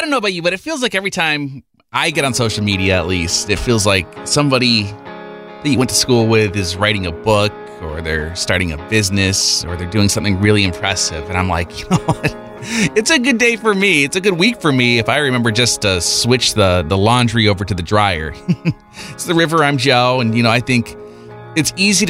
don't know about you, but it feels like every time I get on social media, at least, it feels like somebody that you went to school with is writing a book, or they're starting a business, or they're doing something really impressive. And I'm like, you know what? It's a good day for me. It's a good week for me if I remember just to switch the laundry over to the dryer. It's the River. I'm Joe. And, I think it's easy